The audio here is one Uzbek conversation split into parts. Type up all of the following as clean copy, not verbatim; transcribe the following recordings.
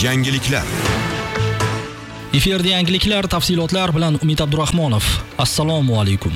Yangiliklar. Efirda yangiliklar tafsilotlar bilan Umid Abdurahmonov. Assalomu alaykum.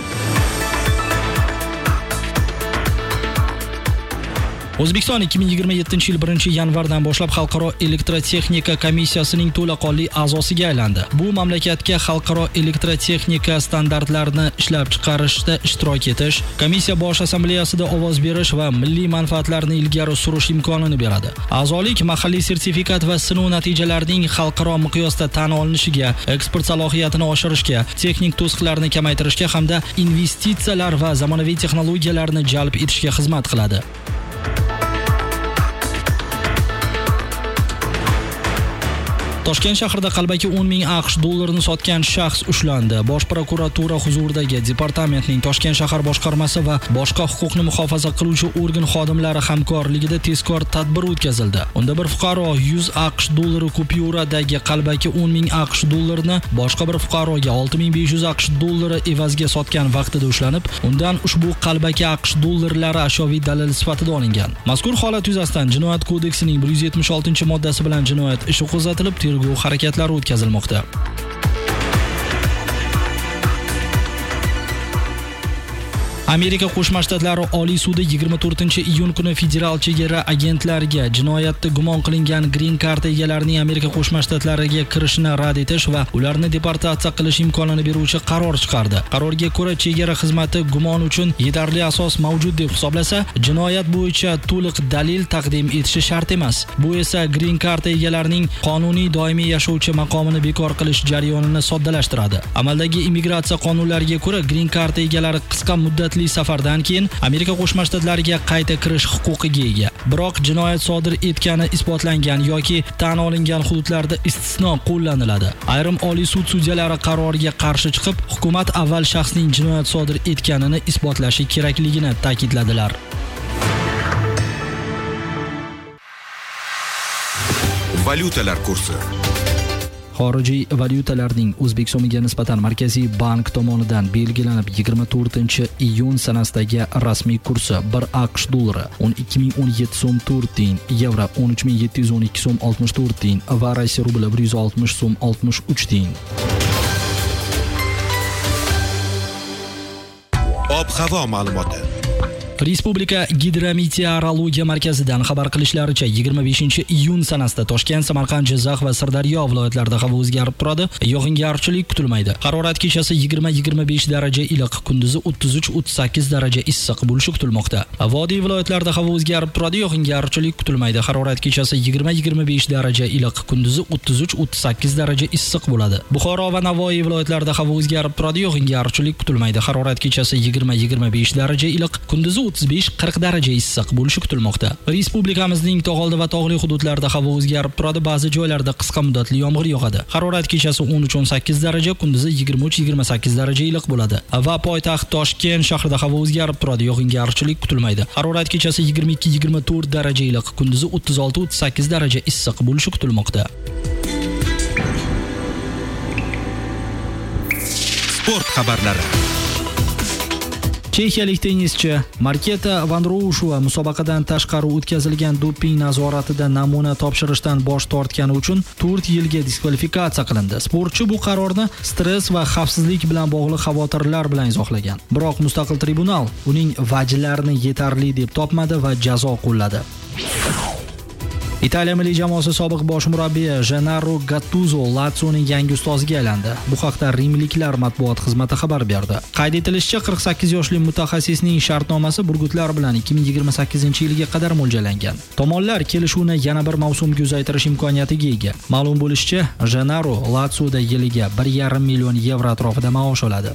O'zbekiston 2027 yil 1-yanvardan boshlab Xalqaro elektrotexnika komissiyasining to'laqonli a'zosiga aylandi. Bu mamlakatga xalqaro elektrotexnika standartlarini ishlab chiqarishda ishtirok etish, komissiya bosh assambleyasida ovoz berish va milliy manfaatlarni ilgari surish imkonini beradi. A'zolik mahalliy sertifikat va sinov natijalarining xalqaro miqyosda tan olinishiga, eksport salohiyatini oshirishga, texnik to'siqlarni kamaytirishga hamda investitsiyalar va zamonaviy texnologiyalarni jalb etishga xizmat qiladi. Toshkent shahrida qalbaki 10,000 AQSh dollarini sotgan shaxs ushlandi. Bosh prokuratura huzuridagi departamentning Toshkent shahar boshqarmasi va boshqa huquqni muhofaza qiluvchi organ xodimlari hamkorligida tezkor tadbir o'tkazildi. Unda bir fuqaro 100 AQSh dollari kupyuradagi qalbaki 10,000 AQSh dollarini boshqa bir fuqaroga 6,500 AQSh dollari evaziga sotgan vaqtida ushlanib, undan ushbu qalbaki AQSh dollarlari ashyoviy dalil sifatida olingan. Mazkur holat yuzasidan Jinoyat kodeksining 176-moddasi bilan jinoyat ishi qo'zg'atilib, tergov harakatlari o'tkazilmoqda. Amerika Qo'shma Shtatlari Oliy sudi 24-iyun kuni federal chegara agentlariga jinoyatda gumon qilingan green karta egalarining Amerika Qo'shma Shtatlariga kirishini rad etish va ularni deportatsiya qilish imkonini beruvchi qaror chiqardi. Qarorga ko'ra, chegara xizmati gumon uchun yetarli asos mavjud deb hisoblasa, jinoyat bo'yicha to'liq dalil taqdim etishi shart emas. Bu esa green karta egalarining qonuniy doimiy yashovchi maqomini bekor qilish jarayonini soddalashtiradi. Amaldagi immigratsiya qonunlariga ko'ra, green karta egalari qisqa muddatli safardan keyin Amerika Qo'shma Shtatlariga qayta kirish huquqiga ega. Biroq jinoyat sodir etgani isbotlangan yoki tan olingan hududlarda istisno qo'llaniladi. Ayrim Oliy sud sudyalari qaroriga qarshi chiqib, hukumat avval shaxsning jinoyat sodir etganini isbotlashi kerakligini ta'kidladilar. Valyutalar kursi. Xorijiy valyutalarning O'zbek so'miga nisbatan Markaziy bank tomonidan belgilanib 24-iyun sanasidagi rasmiy kursi 1 AQSh dollari 12,017 so'm 4 tiyin, yevro 13,712 so'm 64 tiyin va Rossiya rubli 160 so'm 63 tiyin. Ob-havo ma'lumoti. Respublika Gidrometeorologiya markazidan xabar qilishlaricha 25-iyun sanasida Toshkent, Samarqand, Jizzax va Sirdaryo viloyatlarida havo o'zgarib turadi. Yog'ingarchilik kutilmaydi. Harorat kechasi 20-25 daraja iliq, kunduzi 33-38 daraja issiq bo'lishi kutilmoqda. Vodiy viloyatlarida havo o'zgarib turadi. Yog'ingarchilik kutilmaydi. Harorat kechasi 20-25 daraja iliq, kunduzi 33-38 daraja issiq bo'ladi. Buxoro va Navoiy viloyatlarida havo o'zgarib turadi. Yog'ingarchilik kutilmaydi. Harorat kechasi 20-25 daraja iliq, kunduzi 35-40 daraja issiq bo'lishi kutilmoqda. Respublikamizning tog'oldi va tog'li hududlarida havo o'zgarib turadi. Ba'zi joylarda qisqa muddatli yomg'ir yog'adi. Harorat kechasi 13-18 daraja, kunduzi 23-28 daraja iliq bo'ladi. Va poytaxt Toshkent shahrida havo o'zgarib turadi. Yog'ingarchilik kutilmaydi. Harorat kechasi 22-24 daraja iliq, kunduzi 36-38 daraja issiq bo'lishi kutilmoqda. Sport xabarlari. Chexiyalik tennischi Marketa Vandroushova musobaqadan tashqari o'tkazilgan doping nazoratida namuna topshirishdan bosh tortgani uchun 4 yilga diskvalifikatsiya qilindi. Sportchi bu qarorni stress va xavfsizlik bilan bog'liq xavotirlar bilan izohlagan. Biroq mustaqil tribunal uning vajlarini yetarli deb topmadi va jazo qo'lladi. Italiya milliy jamoasi sobiq bosh murabbiyi Gennaro Gattuso Lazioning yangi ustoziga aylandi. Bu haqda rimliklar matbuot xizmati xabar berdi. Qayd etilishicha, 48 yoshli mutaxassisning shartnomasi burgutlar bilan 2028-yilga qadar mo'ljallangan. Tomonlar kelishuvni yana bir mavsumga uzaytirish imkoniyatiga ega. Ma'lum bo'lishicha, Gennaro Lazioda yiliga 1,5 million yevro atrofida maosh oladi.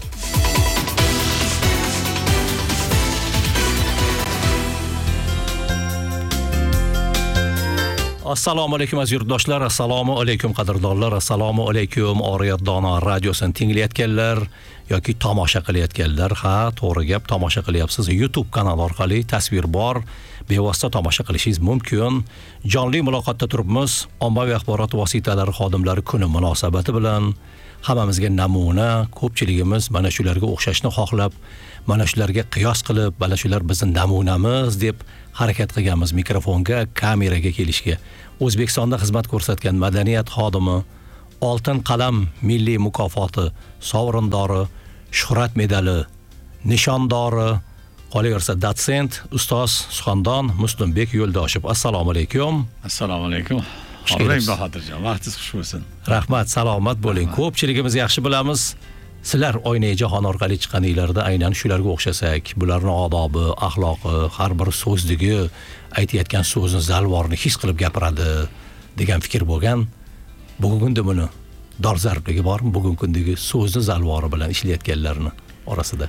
Assalomu alaykum aziz yurtdoshlar, assalomu alaykum qadrdonlar, assalomu alaykum Oriyat Dono radiosini tinglayotganlar yoki tomosha qilayotganlar. Ha, to'g'ri gap, tomosha qilyapsiz. YouTube kanali orqali tasvir bor, bevosita tomosha qilishingiz mumkin. Jonli muloqotda turibmiz. Ommaviy axborot vositalari xodimlari kuni munosabati bilan hammamizga namuna, ko'pchiligimiz mana shularga o'xshashni xohlab, mana shularga qiyos qilib, mana shular bizning namunamiz deb harakat qilganmiz mikrofonga, kameraga kelishga. O'zbekistonda xizmat ko'rsatgan madaniyat xodimi, Oltin qalam milliy mukofoti sovrindori, shuhrat medali nishondori, qolaversa dotsent, ustoz Suxandon Muslimbek Yo'ldoshev. Assalomu alaykum. Assalomu alaykum. Xushkeldingiz Bahodirjon. Vaqtingiz xush bo'lsin. Rahmat, salomat bo'ling. Ko'pchiligimiz yaxshi bilamiz. Sizlar Oyna jahon orqali chiqqaninglarda aynan shularga o'xshasak, bularning odobi, axloqi, har bir so'zligi, aytayotgan so'zni zalvorni his qilib gapiradi degan fikr bo'lgan. Bugungi kunda buni dolzarbligi bormi? Bugungi kundagi so'zni zalvori bilan ishlayotganlarni orasida.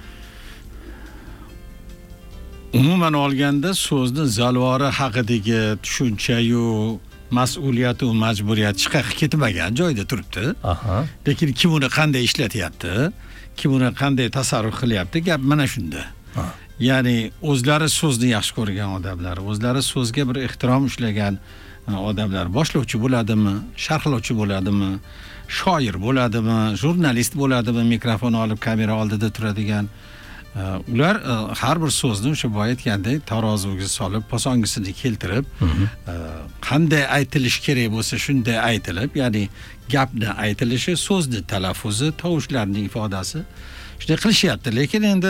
Umuman olganda so'zni zalvori haqidagi tushuncha-yu mas'uliyat va majburiyat chiqib ketmagan joyda turibdi. Lekin kim uni qanday ishlatyapti, kim uni qanday tasarruf qilyapti, gap mana shunda. Ya'ni o'zlari so'zni yaxshi ko'rgan odamlar, o'zlari so'zga bir ehtirom ushlagan odamlar boshlovchi bo'ladimi, sharhlovchi bo'ladimi, shoir bo'ladimi, jurnalist bo'ladimi, mikrofon olib kamera oldida turadigan, ular har bir so'zni o'sha boya aytgandek taroziga solib, posongisini keltirib, qanday aytilish kerak bo'lsa shunday aytilib, ya'ni gapni aytilishi, so'zni talaffuzi, tovushlarning ifodasi shunday qilishyapti. Lekin endi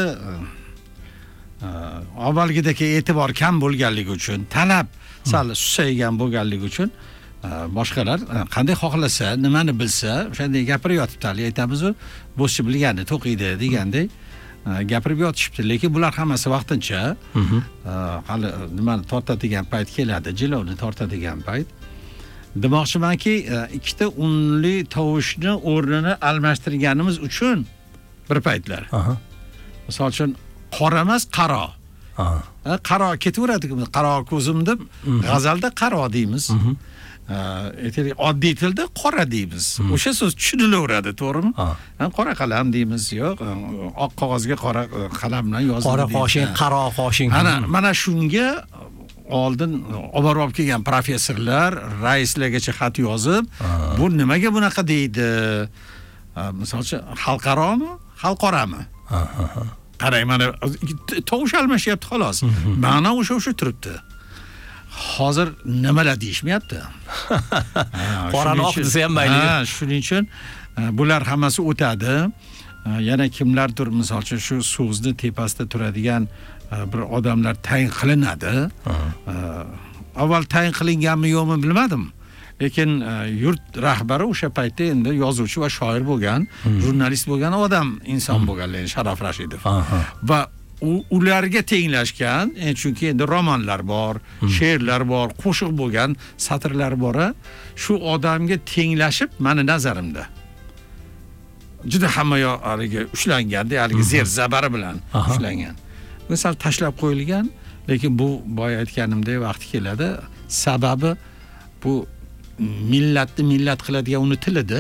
avvalgidek e'tibor kam bo'lganligi uchun, talab sal susaygan bo'lganligi uchun boshqalar qanday xohlasa, nimani bilsa, o'shanday gapirib yotibdi. Hali aytamiz-ku, bo'zchi bilgani to'qiydi degandek gapirib yotishibdi. Lekin bular hammasi vaqtincha. Hali nimani tortadigan payt keladi, jilovni tortadigan payt. Demoqchimanki, ikkita unli tovushni o'rnini almashtirganimiz uchun bir paytlar. Misol uchun qora emas, qaro. Qaro ketaveradi, qaro ko'zim deb g'azalda qaro deymiz. Oddiy tilda qora deymiz. O'sha so'z tushunaveradi, to'g'rimi? Qora qalam deymiz, yo'q, oq qog'ozga qora qalam bilan yoziladi. Qora qoshing, qaro qoshing. Mana shunga oldin olib kelgan professorlar, raislargacha xat yozib, bu nimaga bunaqa deydi? Masalan, xalqaromi, xalqorami? Qarang, mana tovush almashyapti xolos. Ma'no o'sha turibdi. Hozir nimalar deyishmayapti? Qorani oq desa ham mayli. Shuning uchun bular hammasi o'tadi. Yana kimlardir, misol uchun shu so'zni tepasida turadigan bir odamlar tayin qilinadi. Avval tayin qilinganmi yo'qmi bilmadim. Lekin yurt rahbari o'sha paytda endi yozuvchi va shoir bo'lgan, jurnalist bo'lgan odam, inson bo'lganlar, Sharof Rashidov. Va ularga tenglashgan, chunki endi romanlar bor, she'rlar bor, qo'shiq bo'lgan, satrlar bor. Shu odamga tenglashib, meni nazarimda juda hamma yoqlariga ushlanganda, haligi zer zabari bilan ushlangan. Bu sal tashlab qo'yilgan, lekin bu boya aytganimdek vaqti keladi. Sababi bu millatni millat qiladigan uni tilida.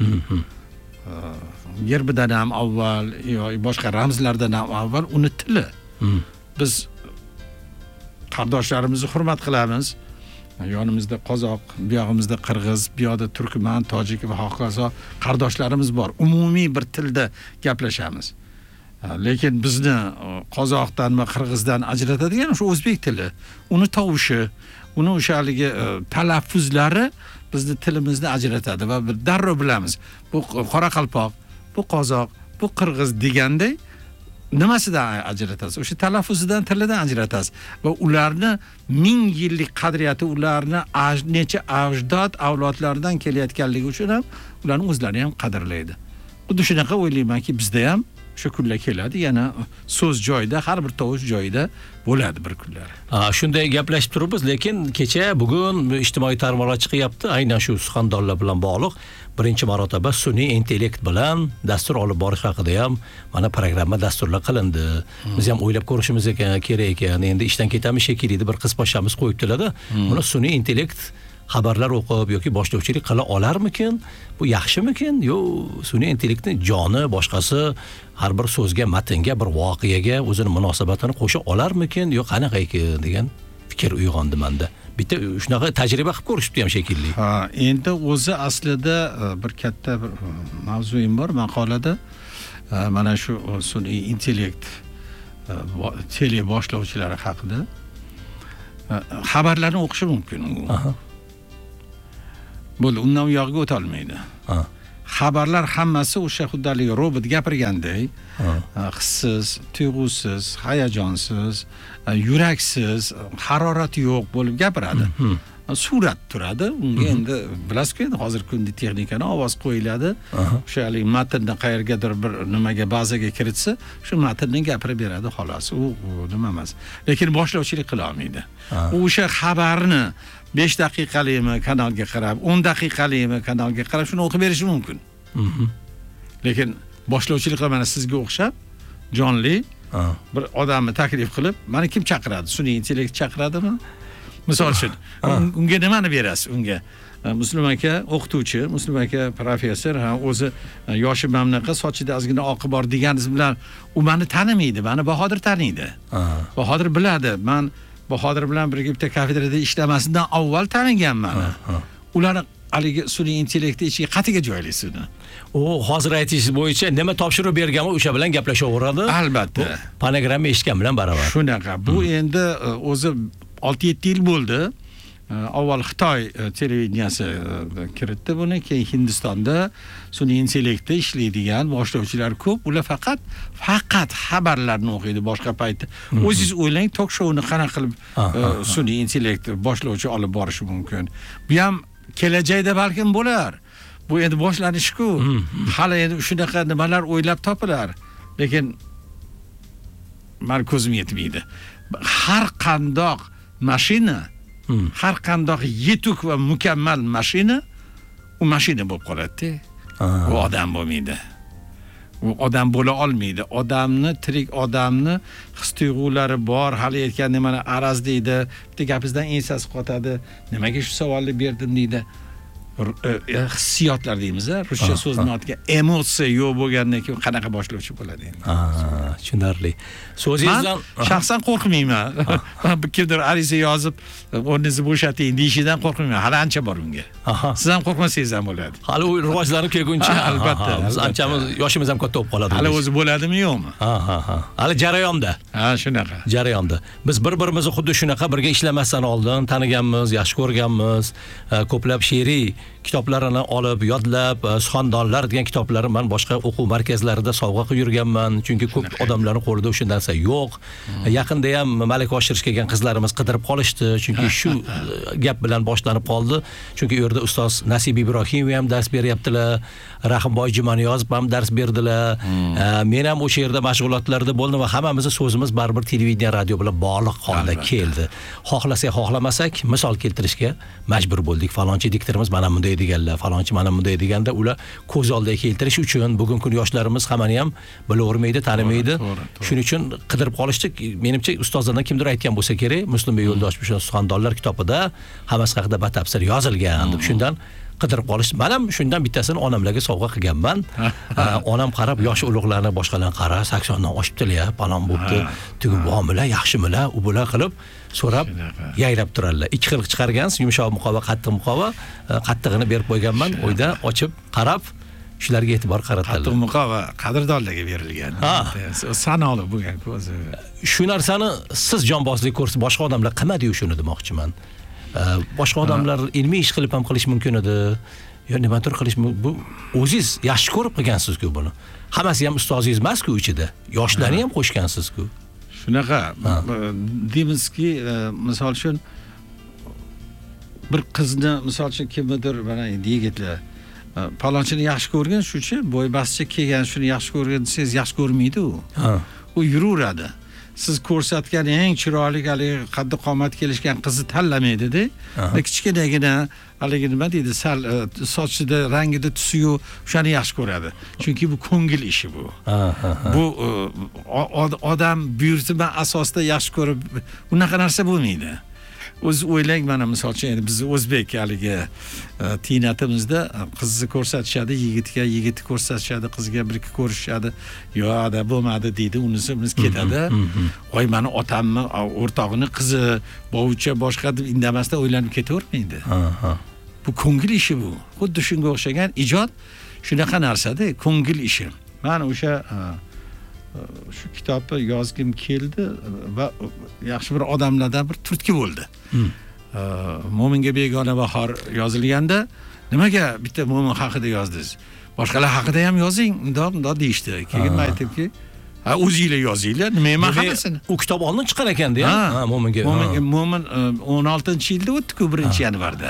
Gerbidan ham avval yoki boshqa ramzlardan ham avval uni tili. Biz qardoshlarimizni hurmat qilamiz. Yonimizda qozoq, bu yog'imizda qirg'iz, bu yoqda turkman, tojik va hokazo qardoshlarimiz bor. Umumiy bir tilda gaplashamiz. Lekin bizni qozoqdan va qirg'izdan ajratadigan o'sha o'zbek tili, uni tovushi, uni o'shaligi talaffuzlari bizni tilimizni ajratadi va bir darrov bilamiz. Bu qoraqalpoq, bu qozoq, bu qirg'iz deganday nimasidan ajratasiz? O'sha talaffuzidan, tilidan ajratasiz. Va ularni 1000 yillik qadriyati, ularni necha ajdod avlodlardan kelayotganligi uchun ham ularni o'zlari ham qadrlaydi. Xuddi shunaqa o'ylaymanki, bizda ham shu kunlar keladi, yana so'z joyida, har bir tovush joyida bo'ladi bir kunlar. Shunday gaplashib turibmiz, lekin kecha bugun ijtimoiy tarmoqlar chiqyapti, aynan shu suxandonlar bilan bog'liq birinchi marotaba sun'iy intellekt bilan dastur olib borish haqida ham mana programma dasturlar qilindi. Biz ham o'ylab ko'rishimiz kerak ekan. Endi ishdan ketamiz shekilli bir qisqachamiz qo'yibdilar-da. Buni sun'iy intellekt xabarlar o'qib yoki boshlovchilik qila olarmikin? Bu yaxshimikin? Yo, sun'iy intellektni joni boshqasi har bir so'zga, matnga, bir voqeaga o'zini munosabatini qo'sha olarmikin? Yo, qanaqa ekan degan fikr uyg'ondi menda. bitta shunaqa tajriba qilib ko'rishibdi ham shekilli. Ha, endi o'zi aslida bir katta bir mavzuim bor maqolada. Mana shu sun'iy intellekt tele boshlovchilari haqida xabarlarni o'qishi mumkin. Bo'ldi, undan u yoqqa o'ta olmaydi. Xabarlar hammasi o'sha xuddi robot gapirganday, hissiz, tuyg'usiz, hayajonsiz, yuraksiz, harorati yo'q bo'lib gapiradi. Surat turadi. Unga endi bilasizku, endi hozirgi kunda texnikani ovoz qo'yiladi. O'sha matnni qayergadir bir nimaga bazaga kiritsa, shu matnni gapirib beradi xolos. U nima emas. Lekin boshlovchilik qila olmaydi. U o'sha xabarni 5 daqiqalikmi kanalga qarab, 10 daqiqalikmi kanalga qarab shuni o'qib berishi mumkin. Lekin boshlovchilik mana sizga o'xshab jonli bir odamni taklif qilib, mani kim chaqiradi? Sun'iy intellekt chaqiradimi? Misol uchun, unga nimani berasiz? Unga Muslim aka o'qituvchi, Muslim aka professor, o'zi yoshi mamnaqa, sochida ozgina oqi bor deganingiz bilan u meni tanimaydi, meni Bahodir taniydi. Bahodir biladi, men Bahodir bilan birga bitta kafedrada ishlamasidan avval taniganman. Ularni haligi sun'iy intellektni ichiga qatiga joylaysiz. U hozir aytishingiz bo'yicha nima topshiriq berganmi, o'sha bilan gaplashaveradi. Albatta. Fonogramma eshitgan bilan barobar. Shunaqa. Bu endi o'zi 6-7 yil bo'ldi. Avval Xitoy televideniyasi kiritdi buni, keyin Hindistonda sun'iy intellektda ishlaydigan boshlovchilar ko'p. Ular faqat xabarlarni o'qiydi boshqa paytda. O'zingiz o'ylang, tok showni qanaqa qilib sun'iy intellekt boshlovchi olib borishi mumkin. Bu ham kelajakda balkim bo'lar. Bu endi boshlanish-ku. Hali endi shunaqa nimalar o'ylab topilar. Lekin men ko'zim yetmaydi. Har qandoq mashina, har qandoq yetuk va mukammal mashina u mashina bo'lib qoladi. U odam bo'lmaydi. U odam bo'la olmaydi. Odamni, tirik odamni his-tuyg'ulari bor, hali aytganda mana araz deydi, bitta gapingizdan ensasi qotadi. Nimaga shu savolni berdim deydi. Hissiyotlar deymiz, ruscha so'zni otiga emotsiya yo'q bo'lgandan keyin qanaqa boshlovchi bo'ladi endi. Tushunarli. So'zingizdan shaxsan qo'rqmayman. Kimdir ariza yozib, o'rningizni bo'shating deyishidan qo'rqmayman. Hali ancha bor unga. Siz ham qo'rqmasangiz ham bo'ladi. Hali u rivojlanib kelguncha albatta. Biz anchamiz yoshimiz ham katta bo'lib qoladi. Hali o'zi bo'ladimi yo'qmi? Hali jarayonda. Shunaqa. Jarayonda. Biz bir-birimizni xuddi shunaqa birga ishlamasdan oldin taniganmiz, yaxshi ko'rganmiz. Ko'plab she'riy kitoblarini olib, yodlab, Suxandonlar degan kitoblarni men boshqa o'quv markazlarida sovg'a qilib yurganman. Chunki ko'p odamlarning qo'lida o'sha narsa yo'q. Yaqinda ham malaka oshirish kelgan qizlarimiz qidirib qolishdi. Chunki shu gap bilan boshlanib qoldi. Chunki u yerda ustoz Nasib Ibrohimov ham dars beryaptilar, Rahimboy Jumaniyozov ham dars berdilar. Men ham o'sha yerda mashg'ulotlarda bo'ldim va hammamizning so'zimiz baribir televideniya, radio bilan bog'liq holda keldi. Xohlasak, xohlamasak misol keltirishga majbur bo'ldik. Falonchi diktorimiz mana bunday deganlar, falonchi mana bunday deganda ular ko'z oldiga keltirish uchun bugungi kun yoshlarimiz hammani ham bilavermaydi, tanimaydi. Shuning uchun qidirib qolishdik. Menimcha ustozlardan kimdir aytgan bo'lsa kerak, Muslimbek Yo'ldoshev o'sha Suxandonlar kitobida hammasi haqida batafsil yozilgan deb shundan qidirib qolish. Men ham shundan bittasini onamlarga sovg'a qilganman. Onam qarab, yosh ulug'larni boshqalarni qara, 80 dan oshibdilar, palon bo'libdi, tugib bormilar, yaxshimilar, u bular qilib so'rab yayrab turarlar. Ikki xil chiqargansiz, yumshoq muqova, qattiq muqova. Qattig'ini berib qo'yganman, oyda ochib qarab shularga e'tibor qaratadilar. Qattiq muqova qadrdonlarga berilgan. Sanoqli bo'lgan o'zi. Shu narsani siz jonbozlik ko'rsiz, boshqa odamlar qilmadi-yu shuni demoqchiman. Boshqa odamlar ilmiy ish qilib ham qilish mumkin edi. Yo nimadir qilish bu o'zingiz yaxshi ko'rib qilgansiz-ku buni. Hammasi ham ustozingiz emas-ku ichida. Yoshlarni ham qo'shgansiz-ku. Shunaqa deymizki, misol uchun bir qizni, misol uchun kimdir mana endi yigitlar palonchini yaxshi ko'rgan, shuchi bo'ybastcha kelgan, shuni yaxshi ko'rgan desangiz yaxshi ko'rmaydi u. U yuraveradi. Siz ko'rsatgan eng chiroyli qaddi qomat kelishgan qizni tanlamaydi-da. Kichkinagina haligi nima deydi, sal sochida, rangida tusi-yu, o'shani yaxshi ko'radi. Chunki bu ko'ngil ishi bu. Bu odam buyurtma asosida yaxshi ko'rib, unaqa narsa bo'lmaydi. o'zi o'ylang, mana misol uchun endi biz o'zbek haligi tiynatimizda qizni ko'rsatishadi, yigitni ko'rsatishadi, qizga bir ikki ko'rishadi, yo'qda bo'lmadi deydi, unisi biz ketadi. Voy mani otammi, o'rtog'ini qizi, bovucha boshqa deb indamasdan o'ylanib ketavermaydi. Bu ko'ngil ishi bu. Xuddi shunga o'xshagan ijod shunaqa narsada, ko'ngil ishi. Mana o'sha shu kitobni yozgim keldi va yaxshi bir odamlardan bir turtki bo'ldi. Mo'minga begona bahor yozilganda nimaga bitta mo'min haqida yozdingiz? Boshqalar haqida ham yozing, undoq deyishdi. Keyin men aytdimki, o'zingizlar yozinglar, nima hammasini. U kitob oldin chiqqan ekanda, ha, mo'minga. Mo'min 16-yilda o'tdi-ku, 1-yanvarda.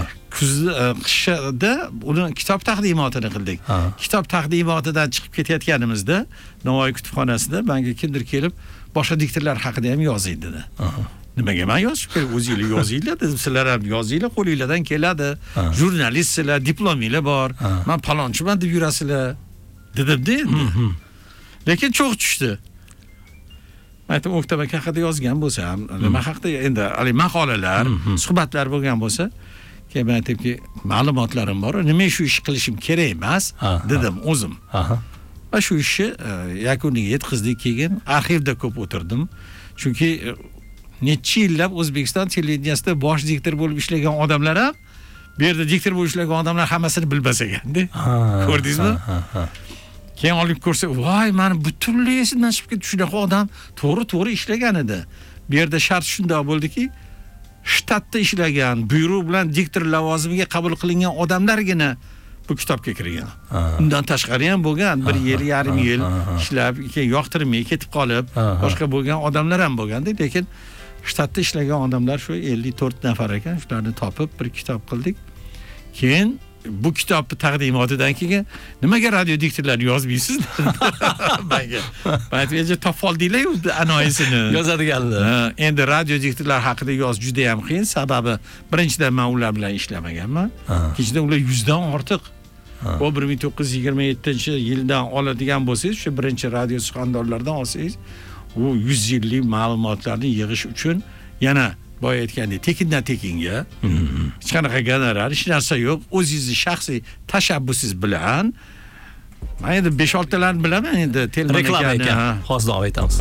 Qishda uni kitob taqdimotini qildik. Kitob taqdimotidan chiqib ketayotganimizda Navoiy kutubxonasida menga kimdir kelib, boshqa diktorlar haqida ham yozing dedi. Nimaga men yozib kerak? O'zingizlar yozinglar, dedim. Sizlar ham yozinglar, qo'lingizdan keladi. Jurnalistsizlar, diplominglar bor. Men palonchiman deb yurasizlar, dedim-da endi. Lekin cho'g' tushdi. Aytdim, O'ktam aka haqida yozgan bo'lsam, nima haqida endi maqolalar, suhbatlar bo'lgan bo'lsa, keyin men aytdimki, ma'lumotlarim bor, nima shu ish qilishim kerak emas, dedim o'zim. Va shu ishni yakuniga yetkazdik. Keyin arxivda ko'p o'tirdim. Chunki necha yillab O'zbekiston televideniyasida bosh diktor bo'lib ishlagan odamlar ham, bu yerda diktor bo'lib ishlagan odamlar hammasini bilmas ekanda. Ko'rdingizmi? Keyin olib ko'rsa, voy, meni butunlay esimdan chiqib ketdi, shunaqa odam to'g'ri ishlagan edi. Bu yerda shart shunday bo'ldiki, shtatda ishlagan, buyruq bilan diktor lavozimiga qabul qilingan odamlargina bu kitobga kirgan. Undan tashqari ham bo'lgan, 1 yil, yarim yil ishlab, keyin yoqtirmay ketib qolib, boshqa bo'lgan odamlar ham bo'lganda, lekin shtatda ishlagan odamlar shu 54 nafar ekan, shularni topib bir kitob qildik. Keyin bu kitobni taqdimotidan keyin nimaga radio diktorlar yozmaysiz? Menga. Aytgancha topib oldinglar-ku anoyisini. Yozadiganlar. Endi radio diktorlar haqida yoz juda ham qiyin, sababi birinchidan men ular bilan ishlamaganman. Ikkinchidan ular 100 dan ortiq. Bu 1927-yildan oladigan bo'lsangiz, shu birinchi radio suxandonlardan olsangiz, u 100 yillik ma'lumotlarni yig'ish uchun yana boya aytgandek tekindan tekinga hech qanaqa gonorar, hech narsa yo'q, o'zingizni shaxsiy tashabbusingiz bilan. Men endi 5-6 talarni bilaman endi reklama ekan. Hozir davom etamiz.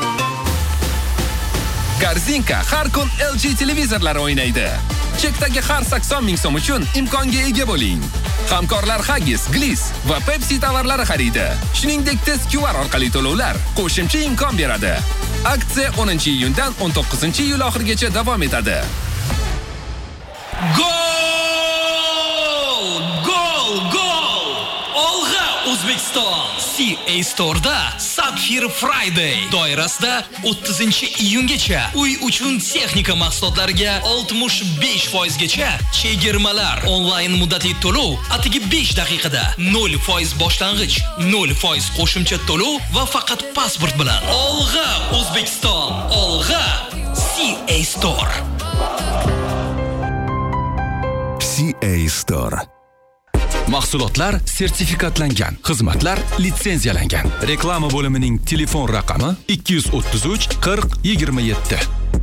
Korzinka har kun LG televizorlari o'ynaydi. Chekdagi har 80 ming so'm uchun imkonga ega bo'ling. Hamkorlar Haggis, Gliss va Pepsi tovarlari xaridi. Shuningdek, tez QR orqali to'lovlar qo'shimcha imkon beradi. Aksiya 10-iyundan 19-iyul oxirigacha davom etadi. Gol! Gol! Gol! Olg'a O'zbekiston CA Store'da Sapphire Friday doirasida 30-iyungacha uy uchun texnika mahsulotlariga 65% gacha chegirmalar, onlayn muddatli to'lov atigi 5 daqiqada, 0% boshlang'ich, 0% qo'shimcha to'lov va faqat pasport bilan. Olg'a O'zbekiston, olg'a CA Store. CA Store. Mahsulotlar sertifikatlangan, xizmatlar litsenziyalangan. Reklama bo'limining telefon raqami 233 40 27.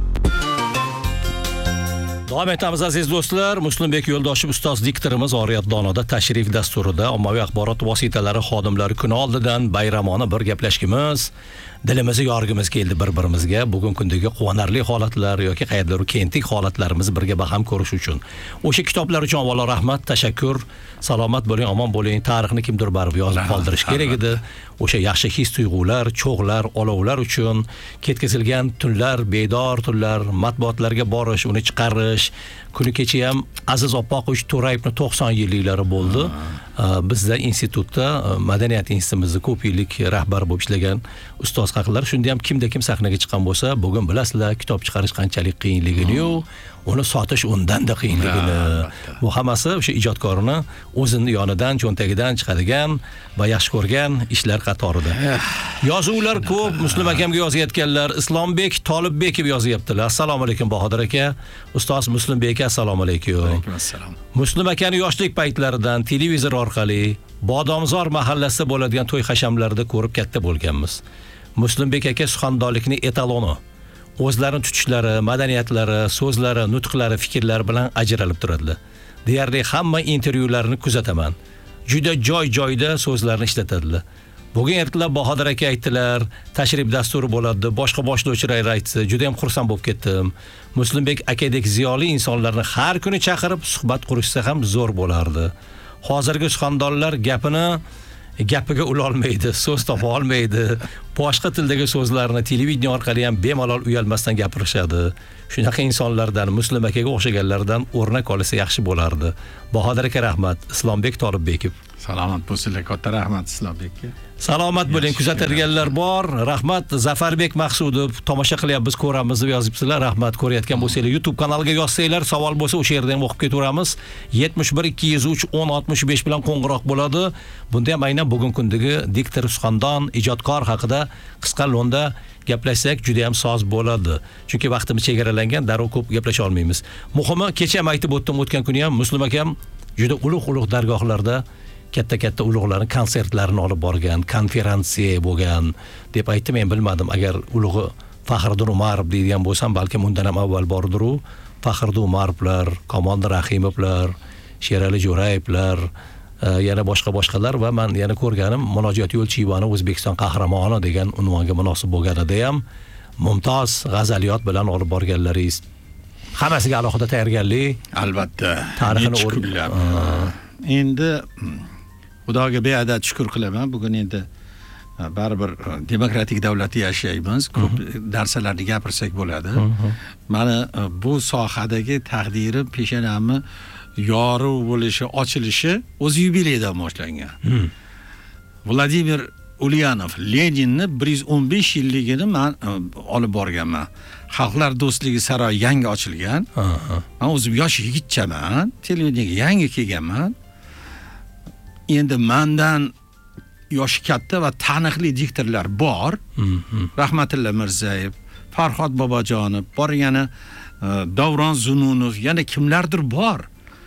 Davom etamiz aziz do'stlar. Muslimbek Yo'ldoshev ustoz diktorimiz Oriyat Donoda tashrif dasturida ommaviy axborot vositalari xodimlari kuni oldidan bayramona bir gaplashgimiz, dilimizni yorgimiz keldi bir-birimizga. Bugun kundagi quvonarli holatlar yoki qayerdaru kentik holatlarimizni birga baham ko'rish uchun. O'sha kitoblar uchun avvalo rahmat, tashakkur. Salomat bo'ling, omon bo'ling. Tarixni kimdir barib yozib qoldirish kerak edi. O'sha yaxshi his-tuyg'ular, cho'g'lar, olovlar uchun ketkazilgan tunlar, bedor tunlar, matbuotlarga borish, uni chiqarish. Kuni kecha ham Aziz Oppoqovich To'rayevning 90 yilliklari bo'ldi. Bizda institutda madaniyat institutimizda ko'p yillik rahbar bo'lib ishlagan ustoz haqlar. Shunda ham kimda kim sahnaga chiqqan bo'lsa, bugun bilasizlar, kitob chiqarish qanchalik qiyinligini-yu, uni sotish undan-da qiyinligini. Bu hammasi o'sha ijodkorni o'zining yonidan, cho'ntagidan chiqadigan va yaxshi ko'rgan ishlar qatorida. Yozuvlar ko'p, Muslim akamga yozayotganlar, Islombek Tolibbekov yozyaptilar. Assalomu alaykum Bahodir aka. Ustoz Muslimbek, assalomu alaykum. Alaykum assalom. Muslim akani yoshlik paytlaridan televizor orqali Bodomzor mahallasida bo'ladigan to'y hashamlarida ko'rib katta bo'lganmiz. Muslimbek aka suxandonlikning etaloni. o'zlarini tutishlari, madaniyatlari, so'zlari, nutqlari, fikrlari bilan ajralib turadilar. Deyarli hamma intervyularini kuzataman. Juda joy-joyda so'zlarni ishlatadilar. Bugun ertalab Bahodir aka aytdilar, tashrif dasturi bo'ladi, boshqa boshlovchilar aytdi. Juda ham xursand bo'lib ketdim. Muslimbek akadek ziyoli insonlarni har kuni chaqirib suhbat qurishsa ham zo'r bo'lardi. Hozirgi suxandonlar gapiga ulolmaydi, so'z topa olmaydi. Boshqa tildagi so'zlarni televideniya orqali ham bemalol uyalmasdan gapirishadi. Shunaqa insonlardan, Muslim akaga o'xshaganlardan o'rnak olsa yaxshi bo'lardi. Bahodir aka rahmat, Islombek Tolibbekov. Salomat bo'lsizlar, katta rahmat Islombekka. Salomat bo'ling, kuzatadiganlar bor. Rahmat Zafarbek Maqsudov, tomosha qilyapmiz, ko'ramiz deb yozibsizlar. Rahmat, ko'rayotgan bo'lsanglar YouTube kanaliga yozsanglar, savol bo'lsa o'sha yerda ham o'qib ketaveramiz. 71 203 10 65 bilan qo'ng'iroq bo'ladi. Bunda ham aynan bugungi kundagi diktor, suxandon, ijodkor haqida qisqa lo'nda gaplashsak juda ham soz bo'ladi. Chunki vaqtimiz chegaralangan, darrov ko'p gaplasha olmaymiz. Muhimi, kecha ham aytib o'tdim, o'tgan kuni ham Muslim akam juda ulug' dargohlarda katta ulug'larni konsertlarini olib borgan, konferensiya bo'lgan deb aytdim. Men bilmadim, agar ulug'i Faxriddin Umarov deydigan bo'lsam, balkim undan ham avval bordir u. Faxriddin Umarovlar, Komondor Rahimovlar, Sherali Jo'rayevlar, yana boshqalar va men yana ko'rganim Munojot Yo'lchiyevani O'zbekiston qahramoni degan unvonga munosib bo'lganida ham mumtoz g'azaliyot bilan olib borganlaringiz. Hammasiga alohida tayyorgarlik, albatta, tarixini o'rganib. Endi Xudoga beadad shukr qilaman. Bugun endi baribir demokratik davlatda yashaymiz. Ko'p narsalarni gapirsak bo'ladi. Mana bu sohadagi taqdirim, peshonamni yorug' bo'lishi, ochilishi o'z yubileydan boshlangan. Vladimir Ulyanov Leninni 115 yilligini men olib borganman. Xalqlar do'stligi saroyi yangi ochilgan. Men o'zim yosh yigitchaman, televideniyega yangi kelganman. Endi mendan yoshi katta va taniqli diktorlar bor. Rahmatilla Mirzayev, Farhod Bobojonov, bor yana Davron Zununov, yana kimlardir bor.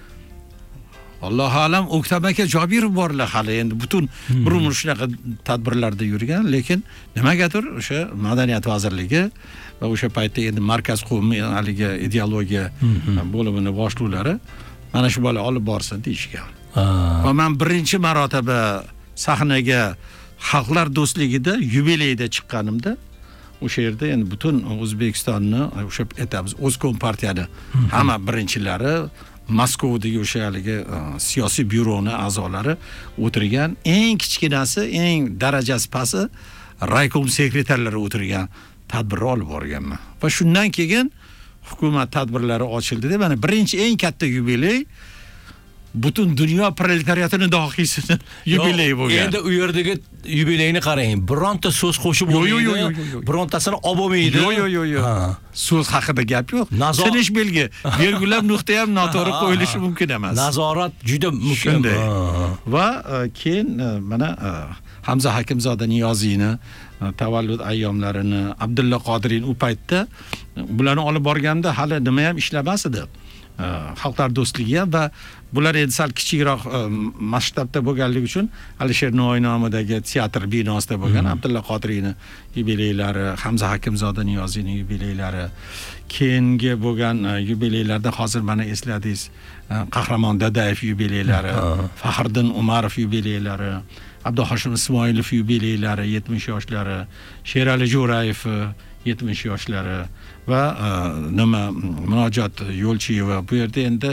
Alloh alam, O'ktam aka Jobirov borlar hali endi butun bir umr shunaqa tadbirlarda yurgan, lekin nimagadir o'sha Madaniyat vazirligi va o'sha paytda endi markaz qo'mi haligi ideologiya bo'limini boshlovlari mana shu bola olib borsin deyishgan. Va men birinchi marotaba sahnaga Xalqlar do'stligida yubileyda chiqqanimda o'sha yerda endi butun O'zbekistonni o'sha aytamiz O'zkom partiyani hamma birinchilari, Moskvadagi o'sha haligi siyosiy byuroni a'zolari o'tirgan, eng kichkinasi, eng darajasi pasti raykom sekretarlari o'tirgan tadbirni olib borganman. Va shundan keyin hukumat tadbirlari ochildi deb, mana birinchi eng katta yubiley butun dunyo proletariatini dohiysini yubileyi bo'lgan. Endi u yerdagi yubileyni qarang. Bironta so'z qo'shib bo'lmaydi. Birontasini olib bo'lmaydi. Yo'q. So'z haqida gap yo'q. Sinish belgi, belgilab nuqta ham noto'g'ri qo'yilishi mumkin emas. Nazorat juda muhim. Va keyin mana Hamza Hakimzoda Niyoziyni tavallud ayyomlarini, Abdulla Qodiriyni u paytda bularni olib borganda hali nima ham ishlamas edi. Xalqlar do'stligi ham va bular endi sal kichikroq masshtabda bo'lganligi uchun Alisher Navoiy nomidagi teatr binosida bo'lgan Abdulla Qodiriyni yubileylari, Hamza Hakimzoda Niyoziyning yubileylari, keyingi bo'lgan yubileylarda hozir mana esladingiz, Qahramon Dadayev yubileylari, Faxriddin Umarov yubileylari, Abduhoshim Ismoilov yubileylari 70 yoshlari, Sherali Jo'rayev 70 yoshlari va nima Munojot Yo'lchiyeva bu yerda endi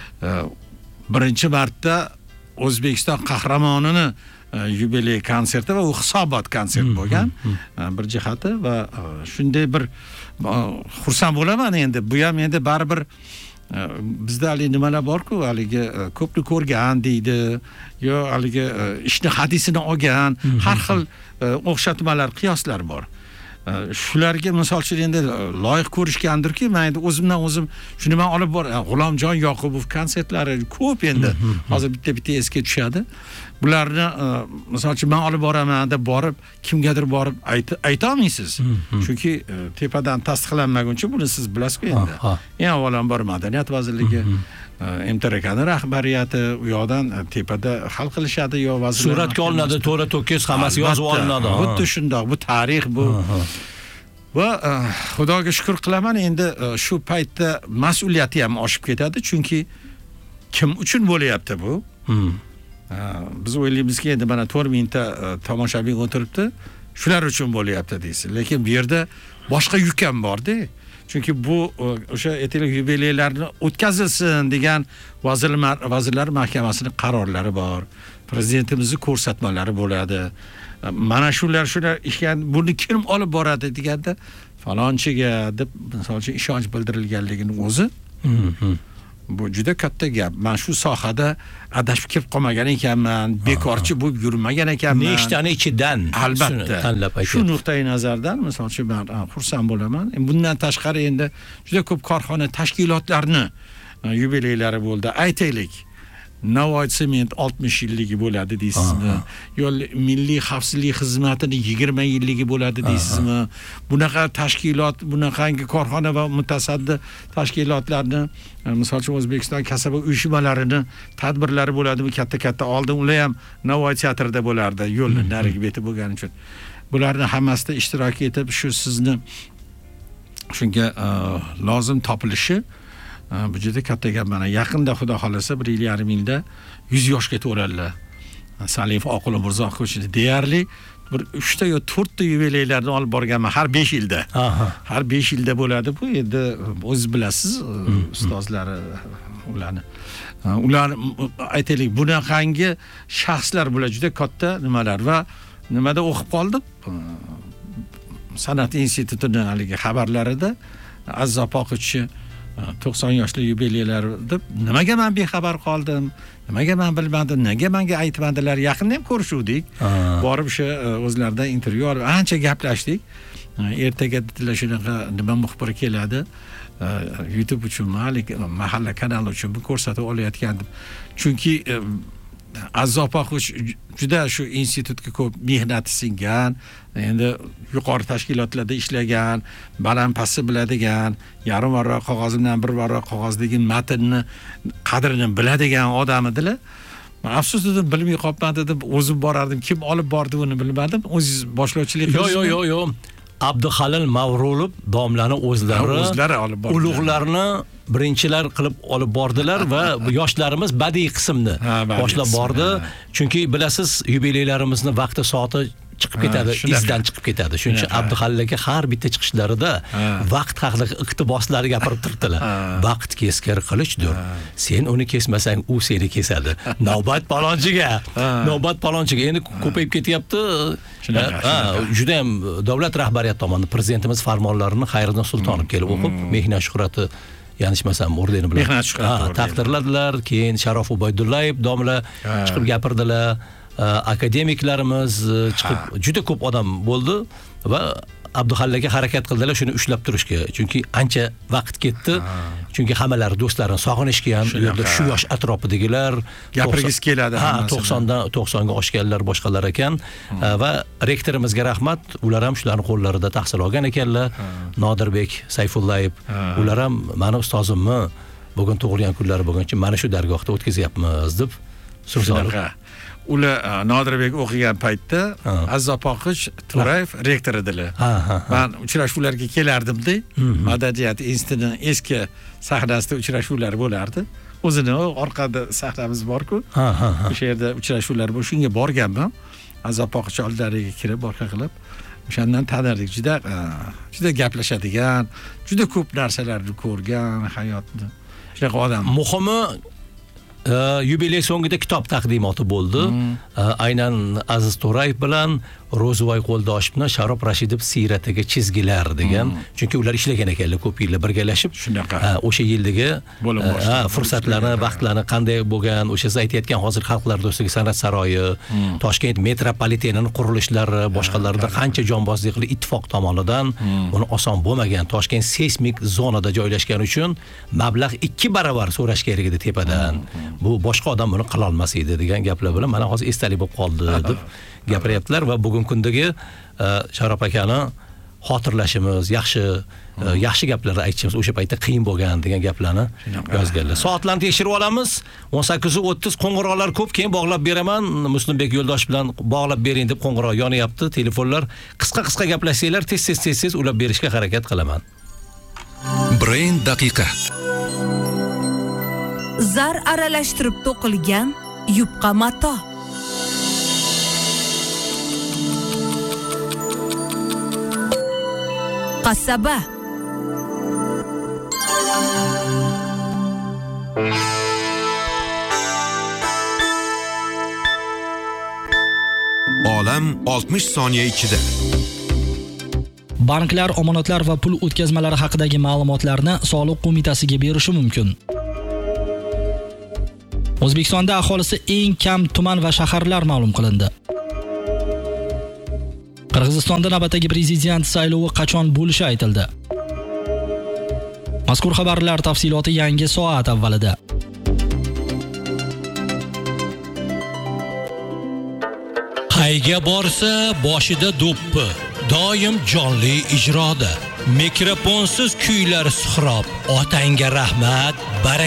birinchi marta O'zbekiston qahramonini yubiley konserti va u hisobot konsert bo'lgan bir jihati va shunday bir xursand bo'laman. Endi bu ham endi baribir bizda hali nimalar bor-ku, haligi ko'pni ko'rgan deydi, yo haligi ishni hadisini olgan, har xil o'xshatmalar, qiyoslar bor. Shularga misol uchun endi loyiq ko'rishgandirki, men endi o'zimdan o'zim shuni men olib bor, G'ulomjon Yoqubov konsertlari ko'p endi hozir bitta esga tushadi. Bularni misol uchun men olib boraman deb borib, kimgadir borib ayta olmaysiz. Chunki tepadan tasdiqlanmaguncha buni siz bilasiz-ku endi. Eng avvalambor Madaniyat vazirligi, MTRKning rahbariyati u yoqdan tepada hal qilishadi yo vazirlar. Suratga olinadi, to'la to'kis hammasi yozib olinadi. Xuddi shundoq, bu tarix bu. Va Xudoga shukr qilaman, endi shu paytda mas'uliyati ham oshib ketadi, chunki kim uchun bo'layapti bu? Biz o'ylaymizki, endi mana 4 mingta tomoshabin o'tiribdi, shular uchun bo'layapti deysiz. Lekin bu yerda boshqa yuk ham bor-da. Chunki bu o'sha aytaylik yubileylarni o'tkazilsin degan vazirlar mahkamasining qarorlari bor. Prezidentimizning ko'rsatmalari bo'ladi. Mana shular ishga buni kim olib boradi deganda falonchiga deb misol uchun ishonch bildirilganligini o'zi bu juda katta gap. Men shu sohada adashib kelib qolmagan ekanman, bekorchi bo'lib yurmagan ekanman. Nechtani ichidan albatta tanlab aytadi. Shu nuqtai nazardan misol uchun men xursand bo'laman. Bundan tashqari endi juda ko'p korxona tashkilotlarni yubileylari bo'ldi. Aytaylik, Navoiy Sement 60 yilligi bo'ladi deysizmi? Yo milliy xavfsizlik xizmatining 20 yilligi bo'ladi deysizmi? Bunaqa tashkilot, bunaqangi korxona va mutasaddi tashkilotlarni, misol uchun O'zbekiston kasaba uyushmalarining tadbirlari bo'ladimi, katta-katta oldin ular ham Navoiy teatrida bo'lardi, yo'lning narigi beti bo'lgani uchun. Bularni hammasida ishtirok etib, shu sizni shunga lozim topilishi bu juda katta gap. Mana yaqinda Xudo xolasa 1,5 yilda 100 yoshga to'ladilar. Salif Oqilov Mirzoqovich deyarli bir 3 ta yo 4 ta yubileylarni olib borganman har 5 yilda. Har 5 yilda bo'ladi bu. Endi o'z bilasiz, ustozlari ularni. Ular aytaylik, bunaqangi shaxslar bular juda katta nimalar va nimada o'qib qoldim. San'at institutining haligi xabarlarida Aziz Opoqich 90 yoshli yubileylar deb nimaga men bexabar qoldim, nimaga men bilmadim, nega menga aytmadilar. Yaqinda ham ko'rishuvdik, borib o'sha o'zlaridan intervyu olib ancha gaplashdik. Ertaga dedilar shunaqa nima muxbir keladi, YouTube uchun, mahalla kanali uchun bu ko'rsatib olayotgandim. Chunki Aziz Opoqich juda shu institutga ko'p mehnati singan, endi yuqori tashkilotlarda ishlagan, baland pastni biladigan, yarim varroq qog'oz bilan bir varroq qog'ozdagi matnni qadrini biladigan odam edilar. Afsus dedim, bilmay qolibman dedim, o'zim borardim, kim olib bordi uni bilmadim. O'zingiz boshlovchilik qilasiz. Yo'q. Abduhalil Mavrulov domlani o'zlari olib bordi. Ulug'larni birinchilar qilib olib bordilar va yoshlarimiz badiiy qismni boshlab bordi. Chunki bilasiz, yubileylarimizni vaqti soati chiqib ketadi, izdan chiqib ketadi. Shuning uchun Abduhalillaga har bitta chiqishlarida vaqt haqida iqtiboslari gapirib turibdilar. Vaqt keskir qilichdir. Sen uni kesmasang, u seni kesadi. Navbat palonchiga. Endi ko'payib ketyapti. Juda ham davlat rahbariyati tomonidan prezidentimiz farmonlarini Xayriddin Sultonov kelib o'qib, mehnat shuhrati yanishmasam ordeni bilan taqdirladilar. Keyin Sharof Ubaydullayev domla chiqib gapirdilar. Akademiklarimiz chiqib juda ko'p odam bo'ldi va Abduhallaga harakat qildilar shuni ushlab turishga. Chunki ancha vaqt ketdi. Chunki hammalari do'stlarini sog'inishga ham, yerda shu yosh atrofidagilar gapirgis keladi. 90ga oshganlar boshqalar ekan va rektorimizga rahmat. Ular ham shularning qo'llarida tahsil olgan ekanlar. Nodirbek Sayfullayev, ular ham meni ustozimni bugun tug'ilgan kunlari bo'lgancha mana shu dargohda o'tkazyapmiz deb so'z oldi. Ular Nodirbek o'qigan paytda Aziz Opoqich To'rayev rektor edilar. Men uchrashuvlarga kelardim-da. Madaniyat institutining eski sahnasida uchrashuvlar bo'lardi. O'zini orqada sahnamiz bor-ku. O'sha yerda uchrashuvlar bo'l, shunga borganman. Aziz Opoqich oldilariga kirib orqa qilib, o'shandan tanirdik. Juda gaplashadigan, juda ko'p narsalarni ko'rgan hayotni. Shunaqa odam. Muhimi yubiley so'ngida kitob taqdimoti bo'ldi. Aynan Aziz To'rayev bilan Ro'zivoy Qo'ldoshovni Sharob Rashidov siyratiga chizgilar degan. Chunki ular ishlagan ekanlar ko'p yillar birgalashib. O'sha yildagi fursatlarni, vaqtlarni qanday bo'lgan, o'sha siz aytayotgan hozir Xalqlar do'stligi san'at saroyi, Toshkent metropolitenining qurilishlari, boshqalarida qancha jonbozlik qilib ittifoq tomonidan buni oson bo'lmagan. Toshkent seysmik zonada joylashgani uchun mablag' 2 barobar so'rash kerak edi tepadan. Bu boshqa odam buni qila olmas edi degan gaplar bilan mana hozir esdalik bo'lib qoldi deb gapiryaptilar va bugungi kundagi Sharob akani xotirlashimiz, yaxshi gaplarni aytishimiz, o'sha paytda qiyin bo'lgan degan gaplarni yozganlar. Soatlarni tekshirib olamiz. 18:30 qo'ng'iroqlar ko'p, keyin bog'lab beraman. Muslimbek yo'ldosh bilan bog'lab bering deb qo'ng'iroq yonyapti. Telefonlar qisqa gaplashsanglar, tez ulab berishga harakat qilaman. Brain daqiqa. Zar aralashtirib to'qilgan yupqa mato. Qasaba. Olam 60 soniya ichida. Banklar omonatlar va pul o'tkazmalari haqidagi ma'lumotlarni soliq qo'mitasiga berishi mumkin. O'zbekistonda aholisi eng kam tuman va shaharlar ma'lum qilindi. Qirg'izistonda navbatdagi prezident saylovi qachon bo'lishi aytildi. Mazkur xabarlar tafsiloti yangi soat avvalida. Qayga borsa boshida do'ppi, doim jonli ijroda. Mikrofonsiz kuylar suhrob. Otangga rahmat,